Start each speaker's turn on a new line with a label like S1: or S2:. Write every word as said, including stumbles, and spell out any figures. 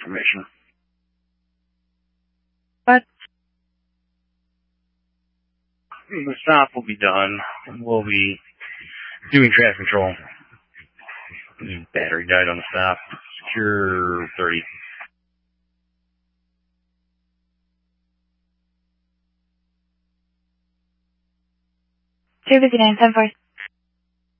S1: information.
S2: What?
S1: The stop will be done. We'll be doing traffic control. Battery died on the stop. Secure thirty.
S2: Service nine seven four.